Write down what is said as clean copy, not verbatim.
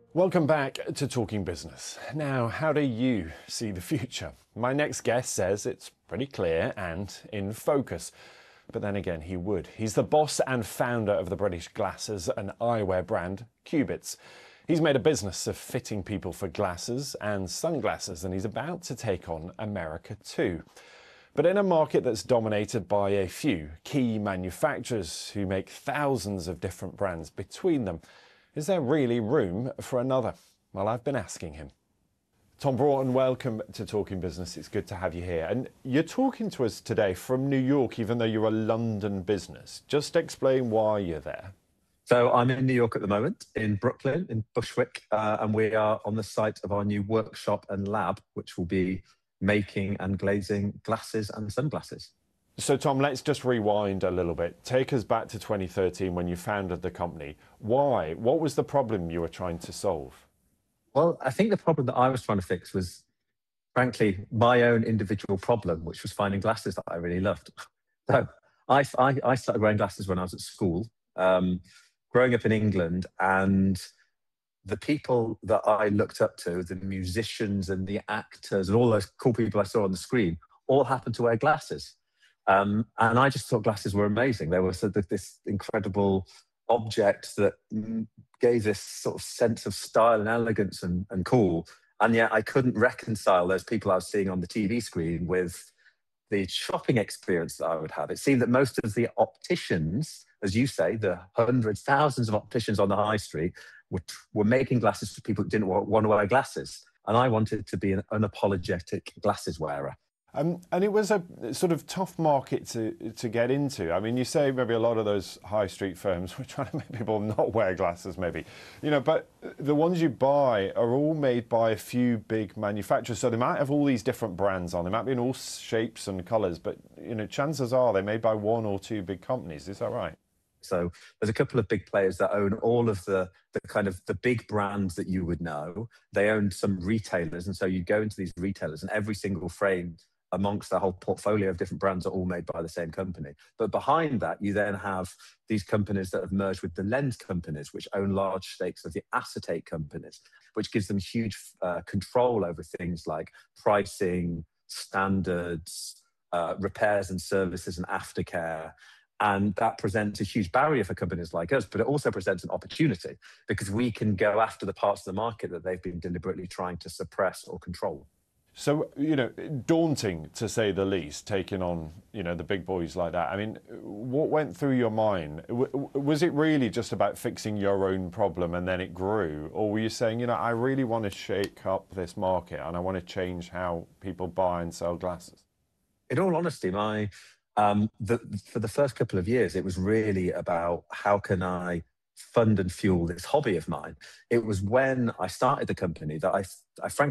Welcome back to Talking Business. Now, how do you see the future? My next guest says it's pretty clear and in focus. But then again, he would. He's the boss and founder of the British glasses and eyewear brand Cubits. He's made a business of fitting people for glasses and sunglasses, and he's about to take on America too. But in a market that's dominated by a few key manufacturers who make thousands of different brands between them, is there really room for another? Well, I've been asking him. Tom Broughton, welcome to Talking Business. It's good to have you here. And you're talking to us today from New York, even though you're a London business. Just explain why you're there. So I'm in New York at the moment, in Brooklyn, in Bushwick, and we are on the site of our new workshop and lab, which will be making and glazing glasses and sunglasses. So, Tom, let's just rewind a little bit. Take us back to 2013 when you founded the company. Why? What was the problem you were trying to solve? Well, I think the problem that I was trying to fix was, frankly, my own individual problem, which was finding glasses that I really loved. So I started wearing glasses when I was at school, growing up in England, and the people that I looked up to, the musicians and the actors and all those cool people I saw on the screen, all happened to wear glasses. And I just thought glasses were amazing. They were sort of this incredible object that gave this sort of sense of style and elegance and cool. And yet I couldn't reconcile those people I was seeing on the TV screen with the shopping experience that I would have. It seemed that most of the opticians, as you say, the hundreds, thousands of opticians on the high street were making glasses for people who didn't want to wear glasses. And I wanted to be an unapologetic glasses wearer. And it was a sort of tough market to get into. I mean, you say maybe a lot of those high street firms were trying to make people not wear glasses, maybe, but the ones you buy are all made by a few big manufacturers. So they might have all these different brands on. They might be in all shapes and colours, but chances are they're made by one or two big companies. Is that right? So there's a couple of big players that own all of the kind of the big brands that you would know. They own some retailers, and so you go into these retailers, and every single frame amongst the whole portfolio of different brands are all made by the same company. But behind that, you then have these companies that have merged with the lens companies, which own large stakes of the acetate companies, which gives them huge control over things like pricing, standards, repairs and services and aftercare. And that presents a huge barrier for companies like us, but it also presents an opportunity because we can go after the parts of the market that they've been deliberately trying to suppress or control. So, daunting to say the least, taking on, the big boys like that. I mean, what went through your mind? Was it really just about fixing your own problem and then it grew? Or were you saying, I really want to shake up this market and I want to change how people buy and sell glasses? In all honesty, for the first couple of years, it was really about how can I fund and fuel this hobby of mine. It was when I started the company that I frankly